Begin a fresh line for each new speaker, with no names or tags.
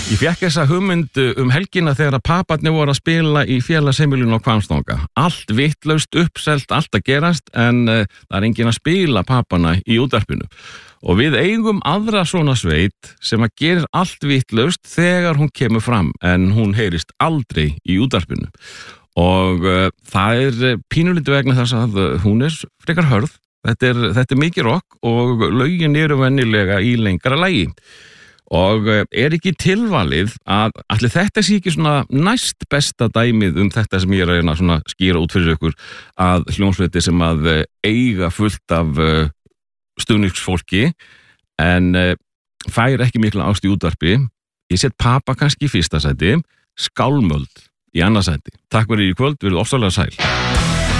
Ég fékk þessa hugmynd helgina þegar að paparnir voru að spila í félagsheimilinu á Hvammstanga. Allt vitlaust, uppselt, allt að gerast, en það enginn að spila papana í útvarpinu. Og við eigum aðra svona sveit sem að gerir allt vitlaust þegar hún kemur fram, en hún heyrist aldrei í útvarpinu. Og það pínulítið vegna þess að hún frekar hörð. Þetta mikið rock og lögin eru venjulega í lengra lagi. Og ekki tilvalið að allir þetta sé ekki svona næst besta dæmið þetta sem ég að reyna svona skýra út fyrir ykkur að hljómsveitir sem að eiga fullt af stuðningsfólki en fær ekki mikla ást í útvarpi. Ég set Papa kannski í fyrsta sæti, Skálmöld í annað sæti. Takk fyrir í kvöld, verið ofsalega sæl.